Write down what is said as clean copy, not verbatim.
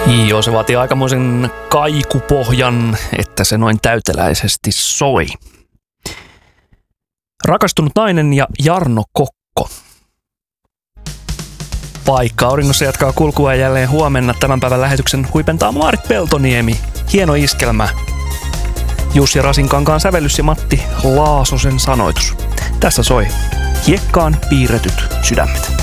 Joo, se vaatii aikamoisen kaikupohjan, että se noin täyteläisesti soi. Rakastunut nainen ja Jarno Kokko. Paikka auringossa jatkaa kulkua jälleen huomenna. Tämän päivän lähetyksen huipentaa Maarit Peltoniemi. Hieno iskelmä. Jussi Rasinkankaan sävellys ja Matti Laasosen sanoitus. Tässä soi Hiekkaan piirretyt sydämet.